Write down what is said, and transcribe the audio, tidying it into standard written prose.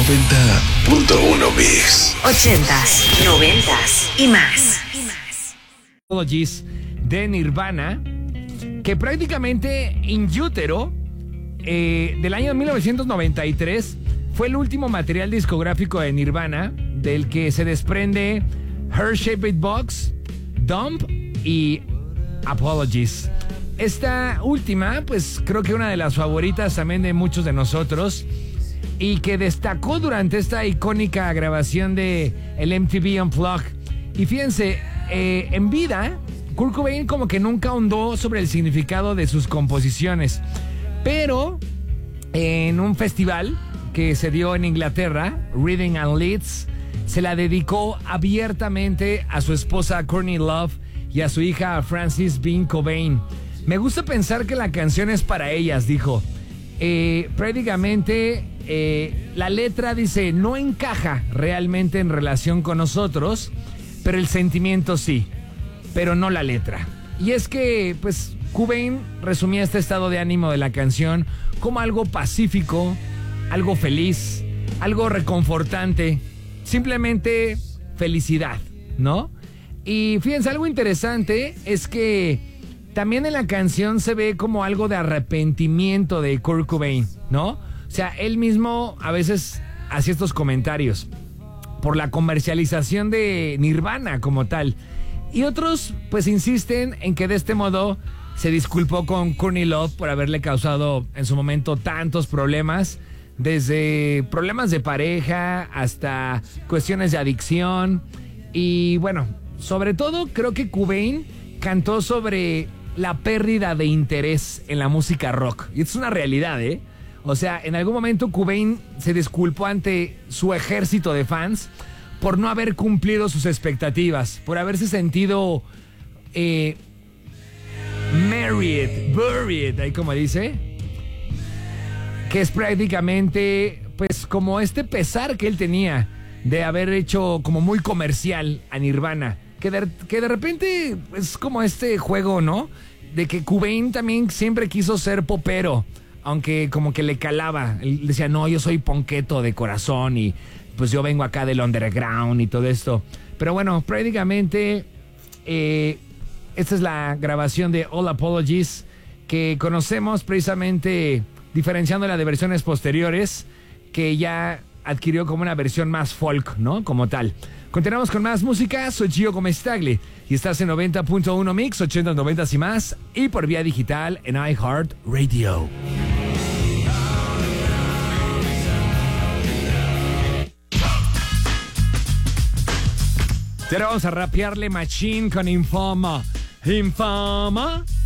90.1 Mix. 80s, 90s y más. Apologies de Nirvana, que prácticamente in utero del año 1993 fue el último material discográfico de Nirvana, del que se desprende Heart-Shaped Box, Dump y Apologies. Esta última, pues creo que una de las favoritas también de muchos de nosotros, y que destacó durante esta icónica grabación de el MTV Unplugged. Y fíjense, en vida, Kurt Cobain como que nunca ahondó sobre el significado de sus composiciones, pero en un festival que se dio en Inglaterra, Reading and Leeds, se la dedicó abiertamente a su esposa Courtney Love y a su hija Frances Bean Cobain. Me gusta pensar que la canción es para ellas, dijo. Prácticamente la letra dice, no encaja realmente en relación con nosotros, pero el sentimiento sí, pero no la letra. Y es que, pues, Cobain resumía este estado de ánimo de la canción como algo pacífico, algo feliz, algo reconfortante, simplemente felicidad, ¿no? Y fíjense, algo interesante es que también en la canción se ve como algo de arrepentimiento de Kurt Cobain, ¿no? O sea, él mismo a veces hacía estos comentarios por la comercialización de Nirvana como tal. Y otros pues insisten en que de este modo se disculpó con Courtney Love por haberle causado en su momento tantos problemas, desde problemas de pareja hasta cuestiones de adicción. Y bueno, sobre todo creo que Cobain cantó sobre la pérdida de interés en la música rock. Y es una realidad, ¿eh? O sea, en algún momento Cobain se disculpó ante su ejército de fans por no haber cumplido sus expectativas, por haberse sentido buried, ahí como dice, que es prácticamente pues como este pesar que él tenía de haber hecho como muy comercial a Nirvana, que de repente es como este juego, ¿no? De que Cobain también siempre quiso ser popero, aunque como que le calaba. Él decía, no, yo soy ponqueto de corazón y pues yo vengo acá del underground y todo esto. Pero bueno, prácticamente esta es la grabación de All Apologies, que conocemos precisamente diferenciándola de versiones posteriores, que ya adquirió como una versión más folk, ¿no? Como tal. Continuamos con más música. Soy Gio Comestagle y estás en 90.1 Mix, 80, 90 y más, y por vía digital en iHeartRadio. Ahora vamos a rapearle machín con Infama. Infama.